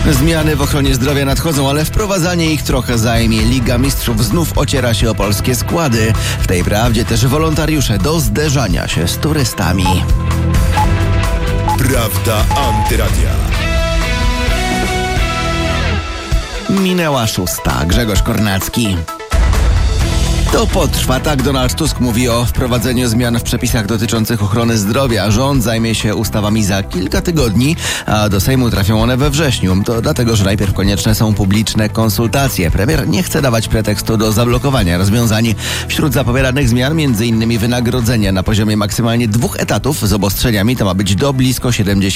Zmiany w ochronie zdrowia nadchodzą, ale wprowadzanie ich trochę zajmie. Liga Mistrzów znów ociera się o polskie składy. W tej prawdzie też wolontariusze do zderzania się z turystami. Prawda Antyradia. Minęła 6. Grzegorz Kornacki. To potrwa, tak Donald Tusk mówi o wprowadzeniu zmian w przepisach dotyczących ochrony zdrowia. Rząd zajmie się ustawami za kilka tygodni, a do Sejmu trafią one we wrześniu. To dlatego, że najpierw konieczne są publiczne konsultacje. Premier nie chce dawać pretekstu do zablokowania rozwiązań. Wśród zapowiadanych zmian m.in. wynagrodzenia na poziomie maksymalnie 2 etatów z obostrzeniami. To ma być do blisko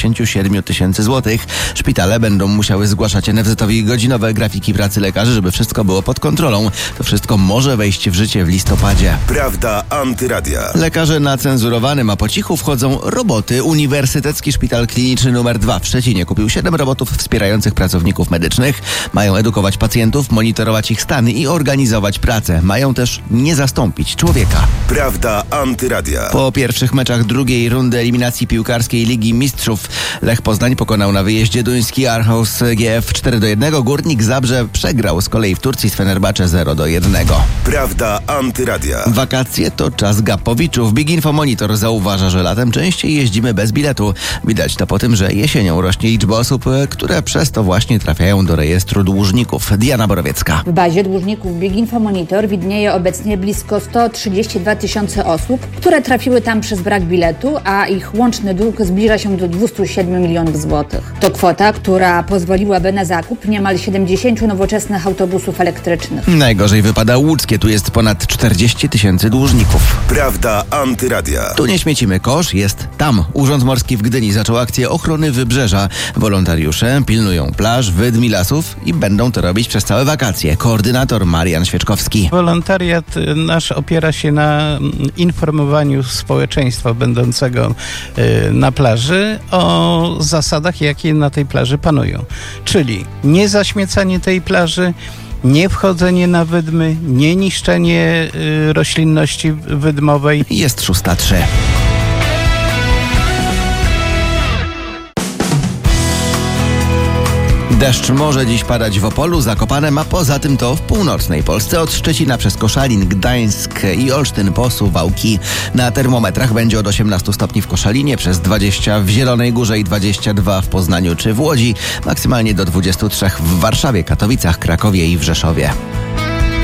77 tysięcy złotych. Szpitale będą musiały zgłaszać NFZ-owi godzinowe grafiki pracy lekarzy, żeby wszystko było pod kontrolą. To wszystko może wejść w życie w listopadzie. Prawda Antyradia. Lekarze na cenzurowanym, a po cichu wchodzą roboty. Uniwersytecki Szpital Kliniczny nr 2 w Szczecinie kupił 7 robotów wspierających pracowników medycznych. Mają edukować pacjentów, monitorować ich stany i organizować pracę. Mają też nie zastąpić człowieka. Prawda Antyradia. Po pierwszych meczach drugiej rundy eliminacji piłkarskiej Ligi Mistrzów Lech Poznań pokonał na wyjeździe duński Aarhus GF 4-1. Górnik Zabrze przegrał z kolei w Turcji z Fenerbahce 0-1. Prawda Antyradia. Wakacje to czas gapowiczów. Big Info Monitor zauważa, że latem częściej jeździmy bez biletu. Widać to po tym, że jesienią rośnie liczba osób, które przez to właśnie trafiają do rejestru dłużników. Diana Borowiecka. W bazie dłużników Big Info Monitor widnieje obecnie blisko 132 tysiące osób, które trafiły tam przez brak biletu, a ich łączny dług zbliża się do 207 milionów złotych. To kwota, która pozwoliłaby na zakup niemal 70 nowoczesnych autobusów elektrycznych. Najgorzej wypada łódzkie. Tu jest ponad 40 tysięcy dłużników. Prawda Antyradia. Tu nie śmiecimy, kosz jest tam. Urząd Morski w Gdyni zaczął akcję ochrony wybrzeża. Wolontariusze pilnują plaż, wydm i lasów i będą to robić przez całe wakacje. Koordynator Marian Świeczkowski. Wolontariat nasz opiera się na informowaniu społeczeństwa będącego na plaży o zasadach, jakie na tej plaży panują. Czyli nie zaśmiecanie tej plaży, nie wchodzenie na wydmy, nie niszczenie roślinności wydmowej. Jest 6:03. Deszcz może dziś padać w Opolu, Zakopanem, a poza tym to w północnej Polsce od Szczecina przez Koszalin, Gdańsk i Olsztyn po Suwałki. Na termometrach będzie od 18 stopni w Koszalinie, przez 20 w Zielonej Górze i 22 w Poznaniu czy w Łodzi, maksymalnie do 23 w Warszawie, Katowicach, Krakowie i w Rzeszowie.